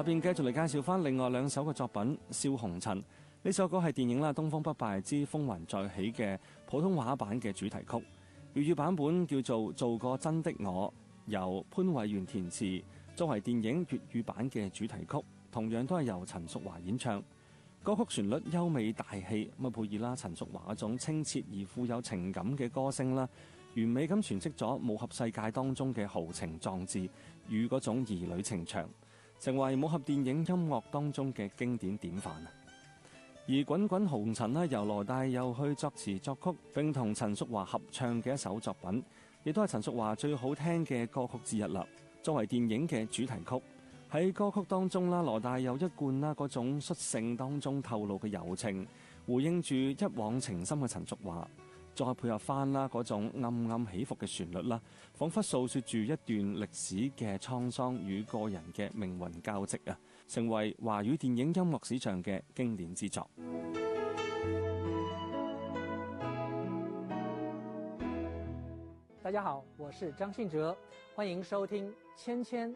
下邊繼續嚟介紹翻另外兩首嘅作品《笑紅塵》。呢首歌係電影《東方不敗之風雲再起》嘅普通話版嘅主題曲，粵語版本叫做《做個真的我》，由潘偉源填詞，作為電影粵語版嘅主題曲，同樣都係由陳淑華演唱。歌曲旋律優美大氣，配以啦陳淑華嗰種清澈而富有情感嘅歌聲啦，完美咁詮釋咗武俠世界當中嘅豪情壯志與嗰種兒女情長，成為武俠電影音樂當中嘅經典典範啊！而《滾滾紅塵》呢，由羅大佑去作詞作曲，並同陳淑華合唱嘅一首作品，亦都係陳淑華最好聽嘅歌曲之一啦。作為電影嘅主題曲，喺歌曲當中啦，羅大佑一貫啦嗰種率性當中透露嘅柔情，回應住一往情深嘅陳淑華，再配合翻啦嗰種暗暗起伏嘅旋律啦，彷彿訴說住一段歷史嘅滄桑與個人嘅命運交織啊，成為華語電影音樂史上嘅經典之作。 大家好，我是張信哲，歡迎收聽《千千